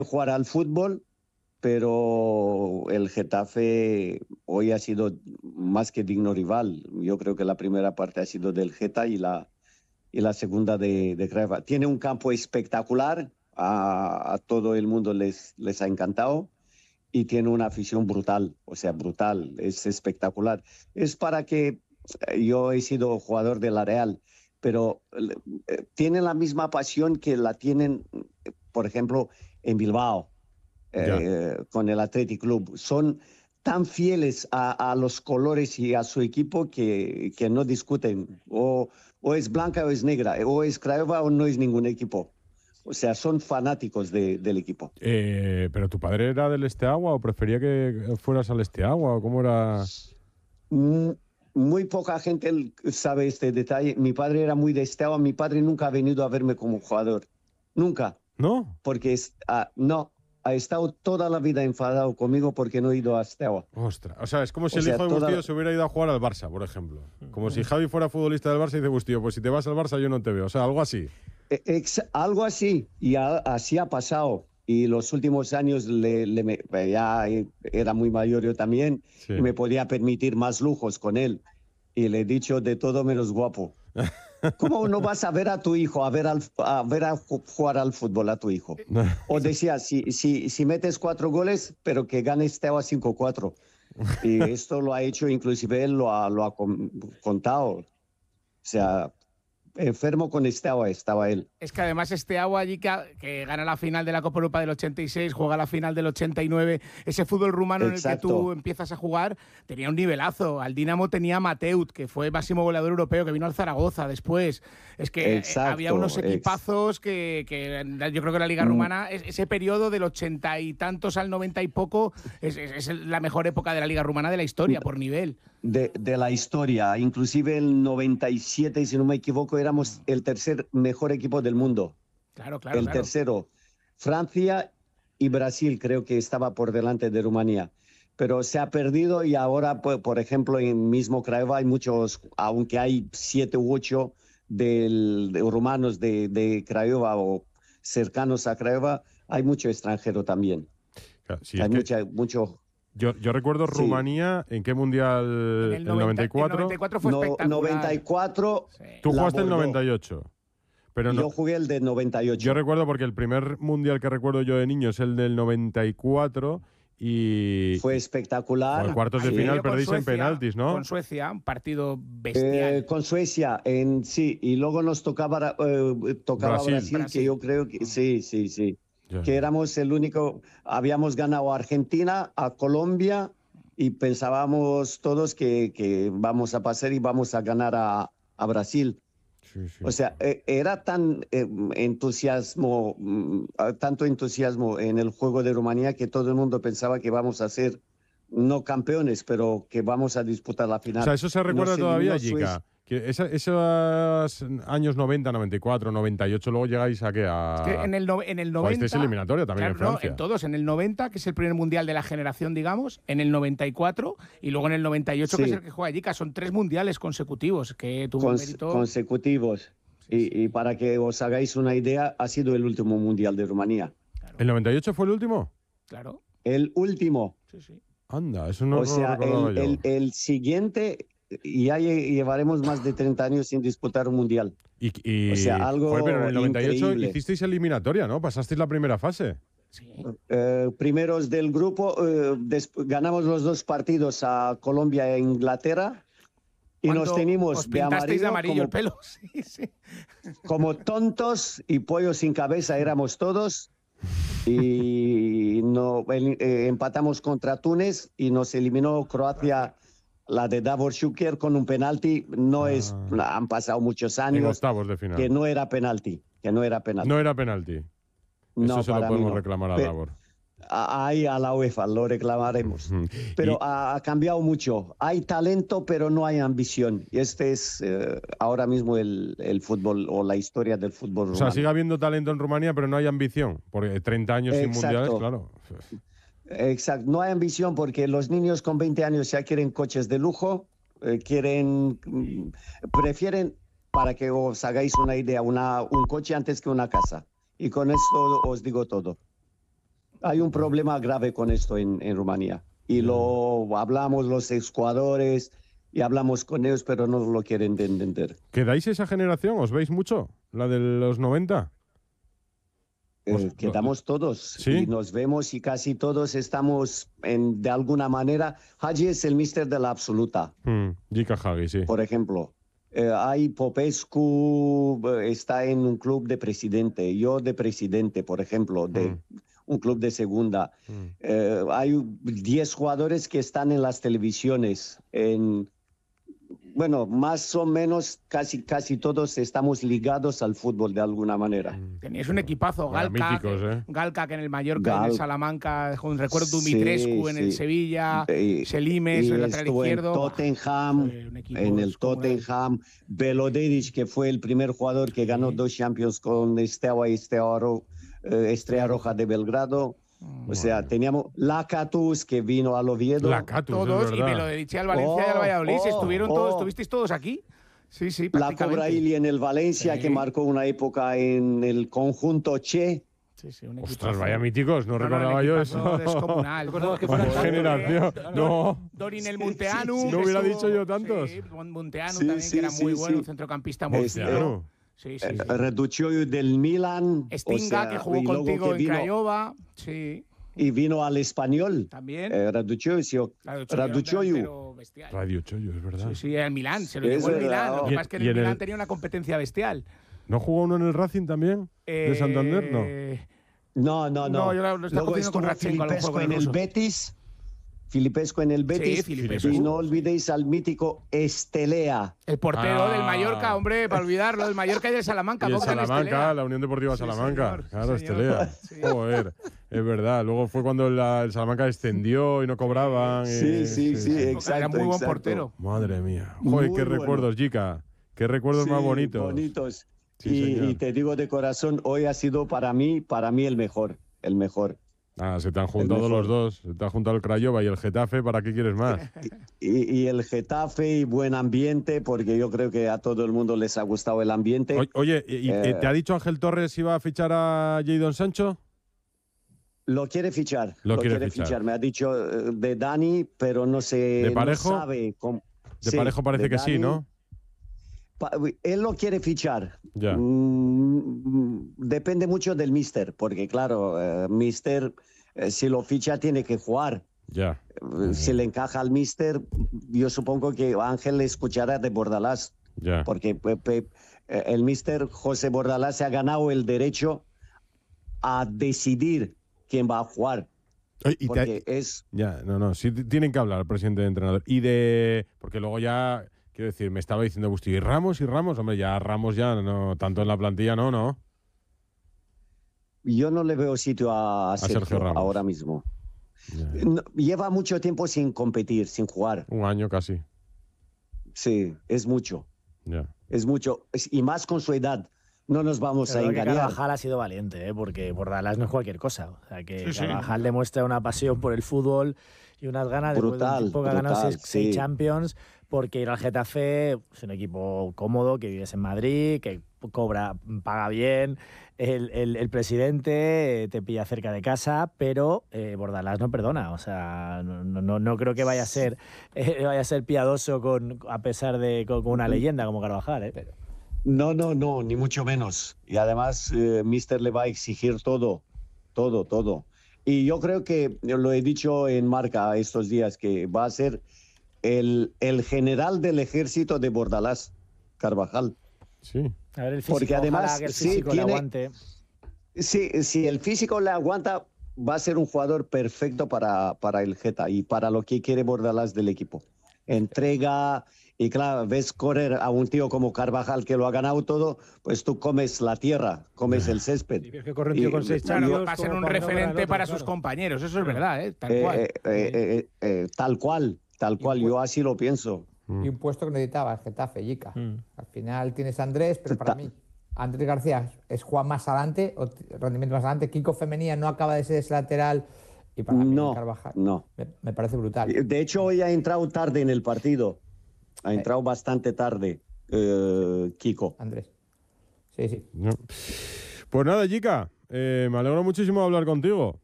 jugar al fútbol, pero el Getafe hoy ha sido más que digno rival. Yo creo que la primera parte ha sido del Geta y la segunda de Craiova. Tiene un campo espectacular, a todo el mundo les ha encantado y tiene una afición brutal, o sea, brutal, es espectacular. Es para que yo he sido jugador de la Real, pero tienen la misma pasión que la tienen, por ejemplo, en Bilbao, Ya. con el Athletic Club. Son tan fieles a los colores y a su equipo que no discuten. O es blanca o es negra, o es Craiova o no es ningún equipo. O sea, son fanáticos del equipo. ¿Pero tu padre era del Esteagua o prefería que fueras al Esteagua o cómo era? Mm, Muy poca gente sabe este detalle. Mi padre era muy de Steaua. Mi padre nunca ha venido a verme como jugador. Nunca. ¿No? Porque no, ha estado toda la vida enfadado conmigo porque no he ido a Steaua. Ostras. O sea, es como si O el sea, hijo de toda- Bustillo se hubiera ido a jugar al Barça, por ejemplo. Como si Javi fuera futbolista del Barça y dice Bustillo, pues si te vas al Barça yo no te veo. O sea, algo así. Algo así, y así ha pasado. Y los últimos años ya era muy mayor yo también, Sí. y me podía permitir más lujos con él. Y le he dicho de todo menos guapo. ¿Cómo no vas a ver a tu hijo, jugar al fútbol a tu hijo? O decía, si metes 4 goles, pero que ganes Steaua 5-4. Y esto lo ha hecho, inclusive él lo ha contado. O sea, enfermo con Steaua estaba él. Es que además Steaua allí que gana la final de la Copa Europa del 86, juega la final del 89, ese fútbol rumano en el que tú empiezas a jugar, tenía un nivelazo. Al Dinamo tenía Mateut, que fue máximo goleador europeo, que vino al Zaragoza después. Es que había unos equipazos que yo creo que la Liga Rumana, ese periodo del 80 y tantos al 90 y poco, es la mejor época de la Liga Rumana de la historia, por nivel. De la historia, inclusive el 97, si no me equivoco, éramos el tercer mejor equipo del mundo. Claro. Tercero. Francia y Brasil creo que estaba por delante de Rumanía. Pero se ha perdido y ahora, por ejemplo, en mismo Craiova hay muchos, aunque hay 7 u 8 de rumanos de Craiova o cercanos a Craiova, hay mucho extranjero también. Claro, sí, hay mucho... Yo recuerdo Rumanía, ¿en qué mundial? El 94. El 94 fue espectacular. 94. Sí. Tú jugaste el 98. Pero yo jugué el del 98. Yo recuerdo porque el primer mundial que recuerdo yo de niño es el del 94 y... Fue espectacular. Por cuartos de final perdís en penaltis, ¿no? Con Suecia, un partido bestial. Con Suecia, sí. Y luego nos tocaba Brasil, que yo creo que sí. Que éramos el único, habíamos ganado a Argentina, a Colombia y pensábamos todos que vamos a pasar y vamos a ganar a Brasil. Sí. O sea, era tanto entusiasmo en el juego de Rumanía que todo el mundo pensaba que vamos a ser no campeones, pero que vamos a disputar la final. O sea, eso se recuerda todavía, Jica. Que esos años 90, 94, 98, luego llegáis a qué? Es que en el 90... Estáis eliminatoria también en Francia. No, en todos. En el 90, que es el primer mundial de la generación, digamos, en el 94 y luego en el 98, que es el que juega Jica. Son 3 mundiales consecutivos que tuvo mérito. Consecutivos. Y para que os hagáis una idea, ha sido el último mundial de Rumanía. Claro. ¿El 98 fue el último? Claro. El último. Sí. Anda, eso no o sea, lo recordaba yo. El siguiente... Y ya llevaremos más de 30 años sin disputar un mundial. O sea, algo pero en el 98 increíble. Hicisteis eliminatoria, ¿no? Pasasteis la primera fase. Sí. Primeros del grupo, ganamos los 2 partidos a Colombia e Inglaterra y nos teníamos os pintasteis de amarillo el pelo. Sí. Como tontos y pollos sin cabeza éramos todos. Y empatamos contra Túnez y nos eliminó Croacia. La de Davor Šuker con un penalti han pasado muchos años. En octavos de final. Que no era penalti. No era penalti. Eso se lo podemos reclamar a Davor. Ahí a la UEFA lo reclamaremos. Pero ha cambiado mucho. Hay talento, pero no hay ambición. Y este es ahora mismo el fútbol o la historia del fútbol rumano. O sea, sigue habiendo talento en Rumanía, pero no hay ambición. Porque 30 años sin mundiales, claro. Exacto, no hay ambición porque los niños con 20 años ya quieren coches de lujo, prefieren, para que os hagáis una idea, un coche antes que una casa. Y con esto os digo todo. hay un problema grave con esto en Rumanía. Y lo hablamos los exjugadores y hablamos con ellos, pero no lo quieren entender. ¿Quedáis esa generación? ¿Os veis mucho? ¿La de los 90? Quedamos todos, ¿sí? Y nos vemos y casi todos estamos de alguna manera. Hagi es el míster de la absoluta. Jica Hagi, sí. Por ejemplo, hay Popescu, está en un club de presidente, yo de presidente, por ejemplo, de un club de segunda. Hay 10 jugadores que están en las televisiones, bueno, más o menos casi todos estamos ligados al fútbol de alguna manera. Teníais un equipazo, Galca, míticos, Galca que en el Mallorca, en el Salamanca, recuerdo Dumitrescu en el Sevilla, Selimes en el lateral izquierdo. En Tottenham, en el Tottenham, Belodedic, que fue el primer jugador que ganó 2 Champions con Steaua y Estrella Roja de Belgrado. O sea, teníamos Lacatus, que vino al Oviedo. Lacatus, todos, y Belodedic al Valencia y al Valladolid. ¿Estuvisteis todos aquí? Sí, prácticamente. La Cobraili en el Valencia, que marcó una época en el conjunto Che. Sí, ostras, vaya míticos, no recordaba yo eso. Descomunal. Generación. No. Dorin el Munteanu. No hubiera dicho yo tantos. Sí, Munteanu también, que era muy bueno, un centrocampista muy bueno. Sí. Reducioiu del Milan. Stinga, que jugó contigo en Craiova. Sí. Y vino al Español. También. Raducioiu. Raducioiu, es verdad. Sí, el Milán, se lo llevó el Milán. Lo que pasa es que el Milán tenía una competencia bestial. ¿No jugó uno en el Racing también? ¿De Santander? No. No, yo lo estaba confundiendo con Radchenko. Filipescu en el Betis. Filipescu en el Betis. Y no olvidéis al mítico Estelea. El portero del Mallorca, hombre, para olvidarlo, del Mallorca y del Salamanca. Y el Salamanca, la Unión Deportiva Salamanca. Señor, claro, señor. Estelea. Joder, es verdad. Luego fue cuando el Salamanca descendió y no cobraban. Sí, exacto. Era muy buen portero. Madre mía. Joder, qué recuerdos, Jica. Qué recuerdos más bonitos. Y te digo de corazón, hoy ha sido para mí el mejor. Se te han juntado los dos. Se te ha juntado el Craiova y el Getafe. ¿Para qué quieres más? Y el Getafe y buen ambiente, porque yo creo que a todo el mundo les ha gustado el ambiente. Oye, ¿te ha dicho Ángel Torres si va a fichar a Jadon Sancho? Lo quiere fichar. Lo quiere fichar. Me ha dicho de Dani, pero no sé. ¿De Parejo? No sabe cómo. De Parejo parece que Dani, sí, ¿no? Él lo quiere fichar. Ya. Depende mucho del míster, porque claro, míster, si lo ficha tiene que jugar. Ya. Si le encaja al míster, yo supongo que Ángel le escuchará de Bordalás. Ya. Porque el míster José Bordalás se ha ganado el derecho a decidir quién va a jugar. Porque es... Ya, no, sí tienen que hablar el presidente de entrenador. Porque luego ya... Quiero decir, me estaba diciendo Busti, ¿y Ramos? Hombre, ya Ramos ya no, tanto en la plantilla no. Yo no le veo sitio a Sergio Ramos ahora mismo. No, lleva mucho tiempo sin competir, sin jugar. Un año casi. Sí, es mucho. Ya. Es mucho. Y más con su edad. No nos vamos a engañar. Carvajal ha sido valiente, porque Bordalás no es cualquier cosa. O sea, que Carvajal demuestra una pasión por el fútbol y unas ganas de un tipo que ha ganado 6 Champions, porque ir al Getafe es un equipo cómodo, que vives en Madrid, que paga bien, el presidente te pilla cerca de casa, pero Bordalás no perdona. O sea, no creo que vaya a ser piadoso a pesar de con una leyenda como Carvajal, pero... No, ni mucho menos. Y además, Mister le va a exigir todo. Y yo creo que, lo he dicho en Marca estos días, que va a ser el general del ejército de Bordalás, Carvajal. Sí. A ver, el físico, porque además, que el físico le aguante. Sí, si el físico le aguanta, va a ser un jugador perfecto para el Geta y para lo que quiere Bordalás del equipo. Entrega... Y claro, ves correr a un tío como Carvajal que lo ha ganado todo, pues tú comes la tierra, comes el césped. Y que corre un tío con 6 Champions, va a ser un referente para sus compañeros, eso es verdad, tal cual. Tal cual, yo así lo pienso. Y un puesto que necesitaba el Getafe, Jica. Al final tienes a Andrés, pero para mí, Andrés García es Juan más adelante, rendimiento más adelante. Kiko Femenía no acaba de ser ese lateral. Y para mí, Carvajal me parece brutal. De hecho, hoy ha entrado tarde en el partido. Ha entrado bastante tarde, Kiko. Andrés. Sí. No. Pues nada, Jica, me alegro muchísimo de hablar contigo.